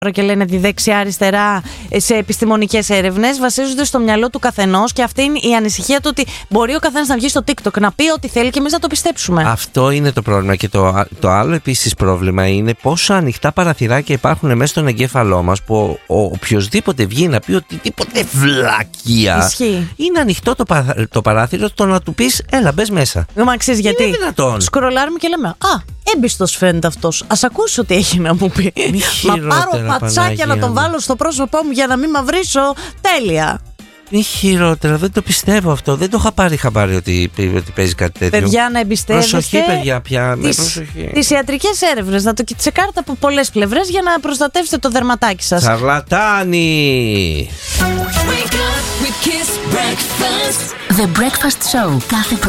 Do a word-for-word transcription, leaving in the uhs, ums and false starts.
και λένε τη δεξιά-αριστερά σε επιστημονικές έρευνες, βασίζονται στο μυαλό του καθενός και αυτή είναι η ανησυχία του ότι μπορεί ο καθένας να βγει στο TikTok να πει ό,τι θέλει και εμείς να το πιστέψουμε. Αυτό είναι το πρόβλημα. Και το, το άλλο επίσης πρόβλημα είναι πόσο ανοιχτά παραθυράκια υπάρχουν μέσα στον εγκέφαλό μας που ο, ο, οποιοσδήποτε βγει να πει οτιδήποτε βλακεία. Ισχύει. Είναι ανοιχτό το, πα, το παράθυρο το να του πεις έλα μπες μέσα. Μα ξέρεις γιατί? Είναι δυνατόν. Σκρολάρουμε και λέμε α, έμπιστος φαίνεται αυτός. Ας ακούσει ό,τι έχει να μου πει. Μα πάρω πατσάκια να τον βάλω στο πρόσωπό μου για να μην μαυρίσω. Τέλεια. Μη χειρότερα, δεν το πιστεύω αυτό. Δεν το είχα πάρει χαμπάρι ότι, ότι παίζει κάτι τέτοιο. Παιδιά, να εμπιστεύεστε. Προσοχή, παιδιά, πια. Τις, τις ιατρικές έρευνες. Να το τσεκάρετε από πολλές πλευρές για να προστατεύσετε το δερματάκι σας. Σαρλατάνι! The Breakfast Show κάθε